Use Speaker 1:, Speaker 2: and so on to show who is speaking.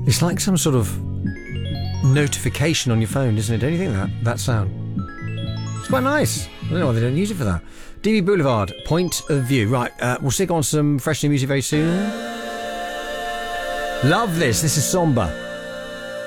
Speaker 1: It's like some sort of notification on your phone, isn't it? Don't you think that sound? It's quite nice. I don't know why they don't use it for that. DB Boulevard, Point of View. Right, we'll stick on some fresh new music very soon. Love this. This is Somber.